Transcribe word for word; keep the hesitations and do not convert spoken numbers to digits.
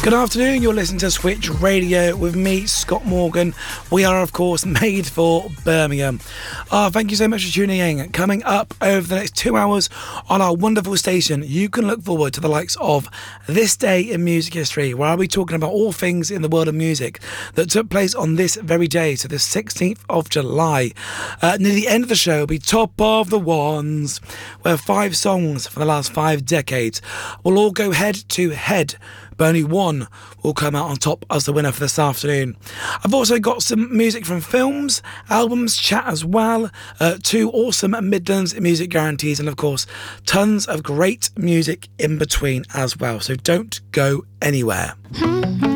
Good afternoon, you're listening to Switch Radio with me, Scott Morgan. We are, of course, made for Birmingham. Oh, thank you so much for tuning in. Coming up over the next two hours on our wonderful station, you can look forward to the likes of This Day in Music History, where I'll be talking about all things in the world of music that took place on this very day, so the sixteenth of July. Uh, near the end of the show will be Top of the Ones, where five songs from the last five decades will all go head to head, but only one will come out on top as the winner for this afternoon. I've also got some music from films, albums, chat as well, uh, two awesome Midlands music guarantees, and of course tons of great music in between as well, so don't go anywhere.